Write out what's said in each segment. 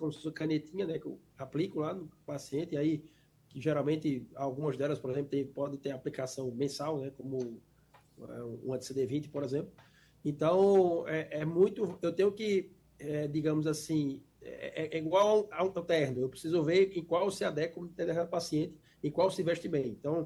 como se fosse uma canetinha, né, que eu aplico lá no paciente, e aí, que geralmente, algumas delas, por exemplo, pode ter aplicação mensal, né, como um anti-CD20, por exemplo. Então, é muito, eu tenho que, digamos assim, é igual ao terno, eu preciso ver em qual se adequa o paciente, em qual se veste bem. Então,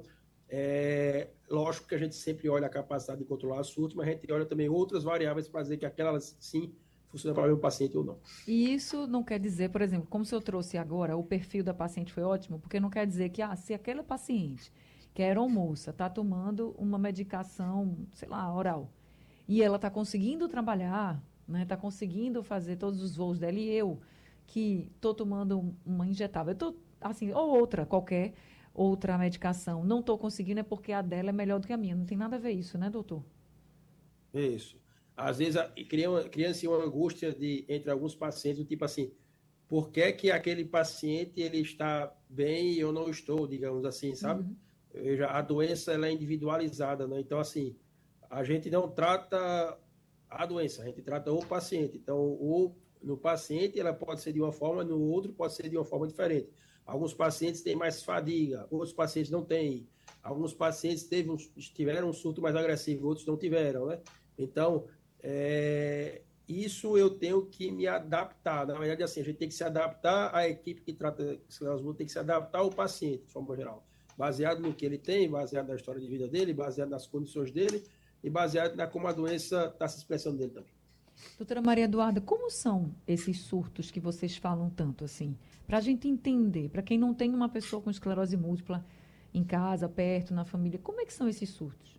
lógico que a gente sempre olha a capacidade de controlar a surto, mas a gente olha também outras variáveis para dizer que aquela sim funciona para o mesmo paciente ou não. E isso não quer dizer, por exemplo, como se eu trouxe agora, o perfil da paciente foi ótimo, porque não quer dizer que, se aquela paciente, que era uma moça, está tomando uma medicação, sei lá, oral, e ela está conseguindo trabalhar, né, está conseguindo fazer todos os voos dela, e eu, que estou tomando uma injetável, eu tô, assim, ou outra, qualquer outra medicação, não estou conseguindo, é porque a dela é melhor do que a minha. Não tem nada a ver isso, né, doutor? Isso. Às vezes cria-se uma angústia entre alguns pacientes, do tipo assim, por que que aquele paciente ele está bem e eu não estou, digamos assim, sabe? Uhum. A doença ela é individualizada, né? Então, assim, a gente não trata a doença, a gente trata o paciente. Então, no paciente ela pode ser de uma forma, no outro pode ser de uma forma diferente. Alguns pacientes têm mais fadiga, outros pacientes não têm. Alguns pacientes tiveram um surto mais agressivo, outros não tiveram, né? Então, isso eu tenho que me adaptar. Na verdade, assim, a gente tem que se adaptar à equipe que trata esclerose múltipla, tem que se adaptar ao paciente, de forma geral. Baseado no que ele tem, baseado na história de vida dele, baseado nas condições dele e baseado na como a doença está se expressando dele também. Doutora Maria Eduarda, como são esses surtos que vocês falam tanto assim? Para a gente entender, para quem não tem uma pessoa com esclerose múltipla em casa, perto, na família, como é que são esses surtos?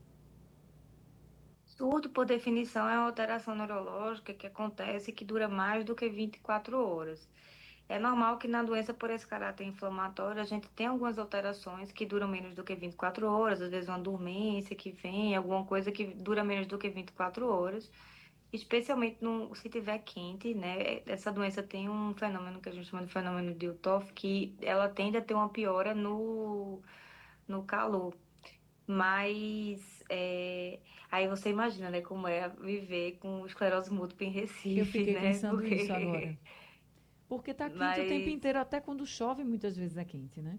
Surto, por definição, é uma alteração neurológica que acontece e que dura mais do que 24 horas. É normal que na doença por esse caráter inflamatório a gente tenha algumas alterações que duram menos do que 24 horas, às vezes uma dormência que vem, alguma coisa que dura menos do que 24 horas, especialmente se tiver quente, né? Essa doença tem um fenômeno que a gente chama de fenômeno de Uthoff, que ela tende a ter uma piora no calor. Mas aí você imagina, né, como é viver com esclerose múltipla em Eu Recife, fiquei né? pensando isso agora. Porque tá quente o tempo Mas inteiro, até quando chove, muitas vezes é quente, né?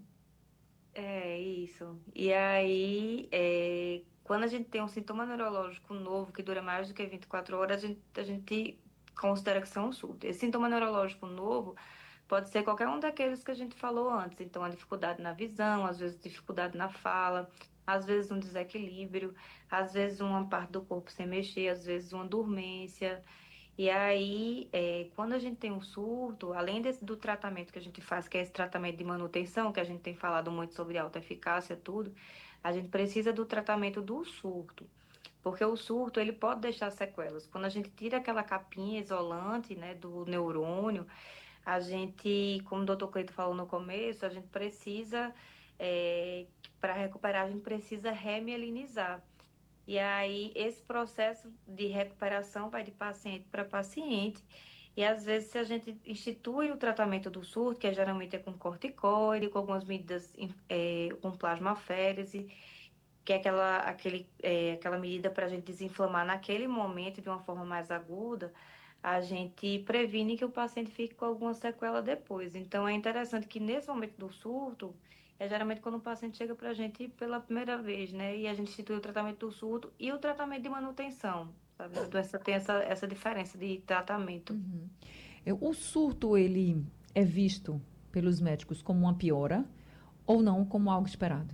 é isso. E aí, quando a gente tem um sintoma neurológico novo que dura mais do que 24 horas, a gente considera que são um surto. Esse sintoma neurológico novo pode ser qualquer um daqueles que a gente falou antes. Então, a dificuldade na visão, às vezes dificuldade na fala, às vezes um desequilíbrio, às vezes uma parte do corpo sem mexer, às vezes uma dormência. E aí, quando a gente tem um surto, além do tratamento que a gente faz, que é esse tratamento de manutenção, que a gente tem falado muito sobre alta eficácia, tudo, a gente precisa do tratamento do surto. Porque o surto, ele pode deixar sequelas. Quando a gente tira aquela capinha isolante, né, do neurônio, a gente, como o doutor Cleito falou no começo, a gente precisa, para recuperar, a gente precisa remielinizar. E aí, esse processo de recuperação vai de paciente para paciente. E às vezes, se a gente institui o tratamento do surto, que geralmente é com corticoide, com algumas medidas com plasmaférese, que é aquela medida para a gente desinflamar naquele momento de uma forma mais aguda, a gente previne que o paciente fique com alguma sequela depois. Então, é interessante que nesse momento do surto, é geralmente quando o paciente chega para a gente pela primeira vez, né? E a gente institui o tratamento do surto e o tratamento de manutenção, sabe? A doença tem essa diferença de tratamento. O surto, ele é visto pelos médicos como uma piora ou não como algo esperado?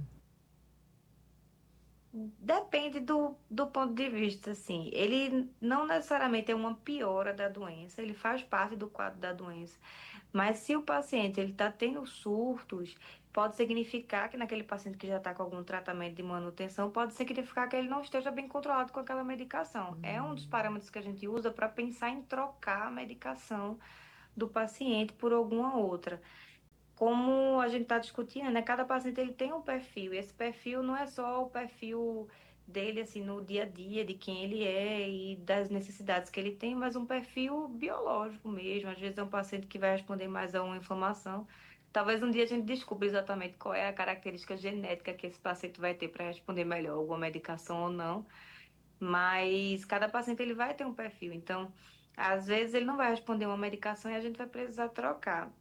Depende do ponto de vista, assim. Ele não necessariamente é uma piora da doença, ele faz parte do quadro da doença. Mas se o paciente ele está tendo surtos, pode significar que naquele paciente que já está com algum tratamento de manutenção, pode significar que ele não esteja bem controlado com aquela medicação. É um dos parâmetros que a gente usa para pensar em trocar a medicação do paciente por alguma outra. Como a gente está discutindo, né? Cada paciente ele tem um perfil. E esse perfil não é só o perfil dele, assim, no dia a dia, de quem ele é e das necessidades que ele tem, mas um perfil biológico mesmo. Às vezes é um paciente que vai responder mais a uma inflamação. Talvez um dia a gente descubra exatamente qual é a característica genética que esse paciente vai ter para responder melhor alguma medicação ou não. Mas cada paciente ele vai ter um perfil. Então, às vezes ele não vai responder uma medicação e a gente vai precisar trocar.